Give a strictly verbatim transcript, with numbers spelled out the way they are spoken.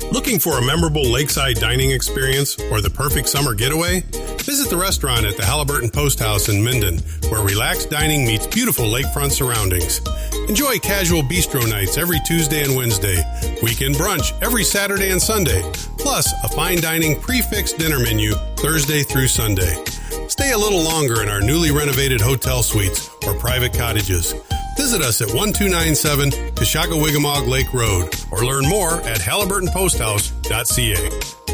Looking for a memorable lakeside dining experience or the perfect summer getaway? Visit the restaurant at the Halliburton Post House in Minden, where relaxed dining meets beautiful lakefront surroundings. Enjoy casual bistro nights every Tuesday and Wednesday, weekend brunch every Saturday and Sunday, plus a fine dining prefix dinner menu Thursday through Sunday. Stay a little longer in our newly renovated hotel suites or private cottages. Visit us at one two nine seven Kashaka-Wigamog Lake Road or learn more at halliburton post house dot c a.